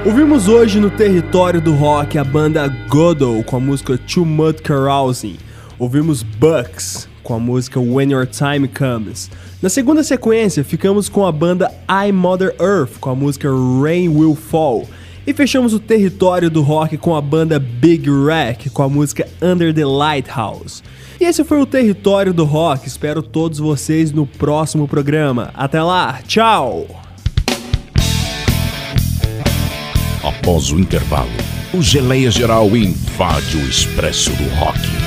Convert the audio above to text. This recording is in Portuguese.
Ouvimos hoje no território do rock a banda Godot com a música Too Much Carousing. Ouvimos Bucks com a música When Your Time Comes. Na segunda sequência, ficamos com a banda I Mother Earth com a música Rain Will Fall. E fechamos o território do rock com a banda Big Wreck com a música Under the Lighthouse. E esse foi o território do rock. Espero todos vocês no próximo programa. Até lá, tchau! Após o intervalo, o Geleia Geral invade o Expresso do Rock.